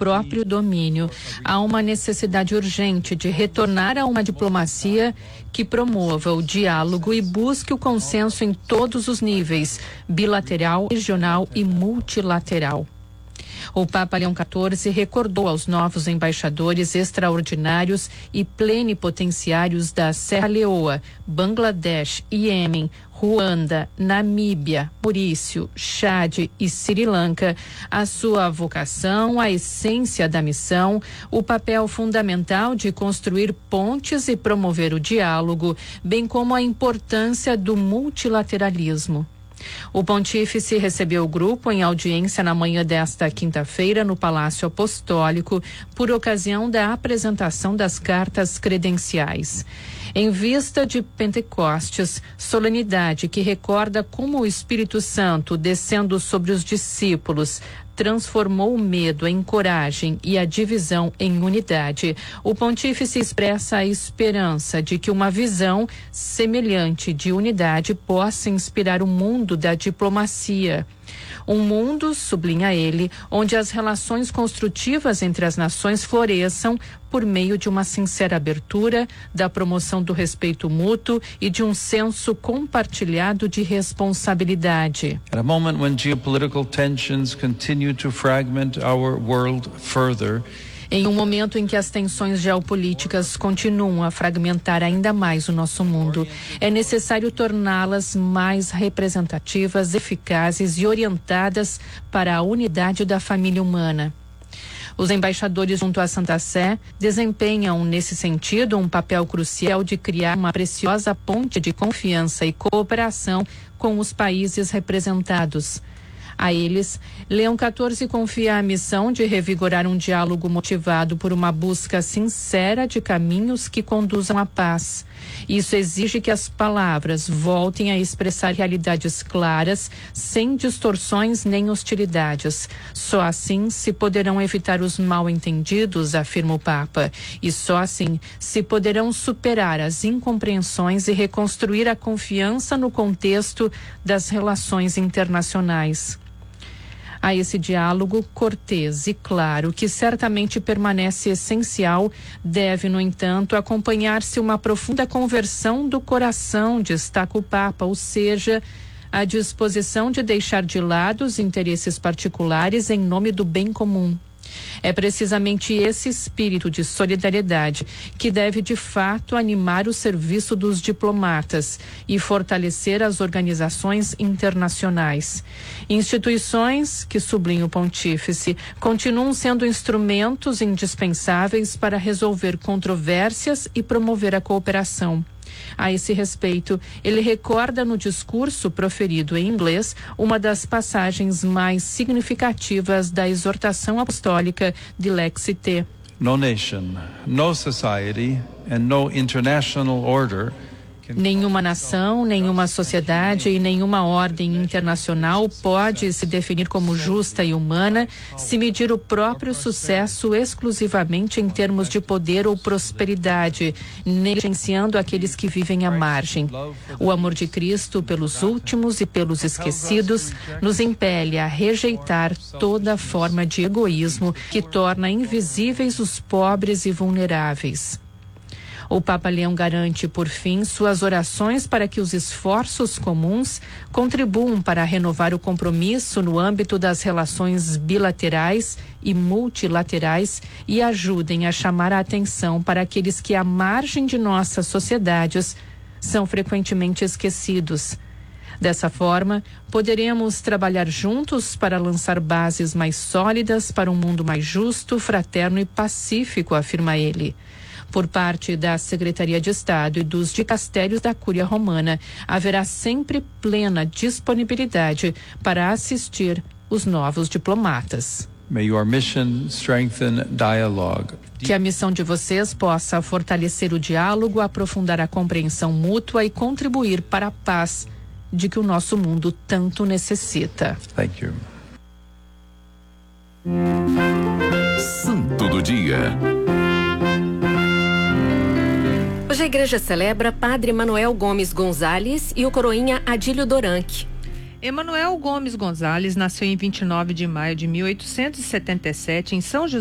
próprio domínio. Há uma necessidade urgente de retornar a uma diplomacia que promova o diálogo e busque o consenso em todos os níveis, bilateral, regional e multilateral. O Papa Leão XIV recordou aos novos embaixadores extraordinários e plenipotenciários da Serra Leoa, Bangladesh, Iêmen, Ruanda, Namíbia, Maurício, Chad e Sri Lanka a sua vocação, a essência da missão, o papel fundamental de construir pontes e promover o diálogo, bem como a importância do multilateralismo. O pontífice recebeu o grupo em audiência na manhã desta quinta-feira no Palácio Apostólico por ocasião da apresentação das cartas credenciais. Em vista de Pentecostes, solenidade que recorda como o Espírito Santo, descendo sobre os discípulos, transformou o medo em coragem e a divisão em unidade. O pontífice expressa a esperança de que uma visão semelhante de unidade possa inspirar o mundo da diplomacia. Um mundo, sublinha ele, onde as relações construtivas entre as nações floresçam por meio de uma sincera abertura, da promoção do respeito mútuo e de um senso compartilhado de responsabilidade. At a moment when geopolitical tensions continue to fragment our world further, em um momento em que as tensões geopolíticas continuam a fragmentar ainda mais o nosso mundo, é necessário torná-las mais representativas, eficazes e orientadas para a unidade da família humana. Os embaixadores junto à Santa Sé desempenham, nesse sentido, um papel crucial de criar uma preciosa ponte de confiança e cooperação com os países representados. A eles, Leão XIV confia a missão de revigorar um diálogo motivado por uma busca sincera de caminhos que conduzam à paz. Isso exige que as palavras voltem a expressar realidades claras, sem distorções nem hostilidades. Só assim se poderão evitar os mal-entendidos, afirma o Papa, e só assim se poderão superar as incompreensões e reconstruir a confiança no contexto das relações internacionais. A esse diálogo cortês e claro, que certamente permanece essencial, deve, no entanto, acompanhar-se uma profunda conversão do coração, destaca o Papa, ou seja, a disposição de deixar de lado os interesses particulares em nome do bem comum. É precisamente esse espírito de solidariedade que deve de fato animar o serviço dos diplomatas e fortalecer as organizações internacionais. Instituições que, sublinha o pontífice, continuam sendo instrumentos indispensáveis para resolver controvérsias e promover a cooperação. A esse respeito, ele recorda no discurso proferido em inglês uma das passagens mais significativas da exortação apostólica de Lexite. no nation, no society and no international order. Nenhuma nação, nenhuma sociedade e nenhuma ordem internacional pode se definir como justa e humana se medir o próprio sucesso exclusivamente em termos de poder ou prosperidade, negligenciando aqueles que vivem à margem. O amor de Cristo pelos últimos e pelos esquecidos nos impele a rejeitar toda forma de egoísmo que torna invisíveis os pobres e vulneráveis. O Papa Leão garante, por fim, suas orações para que os esforços comuns contribuam para renovar o compromisso no âmbito das relações bilaterais e multilaterais e ajudem a chamar a atenção para aqueles que, à margem de nossas sociedades, são frequentemente esquecidos. Dessa forma, poderemos trabalhar juntos para lançar bases mais sólidas para um mundo mais justo, fraterno e pacífico, afirma ele. Por parte da Secretaria de Estado e dos dicastérios da Cúria Romana, haverá sempre plena disponibilidade para assistir os novos diplomatas. May your mission strengthen dialogue. Que a missão de vocês possa fortalecer o diálogo, aprofundar a compreensão mútua e contribuir para a paz de que o nosso mundo tanto necessita. Thank you. Santo do Dia. Hoje a igreja celebra Padre Emanuel Gomes Gonzalez e o coroinha Adílio Doranque. Emanuel Gomes Gonzalez nasceu em 29 de maio de 1877 em São José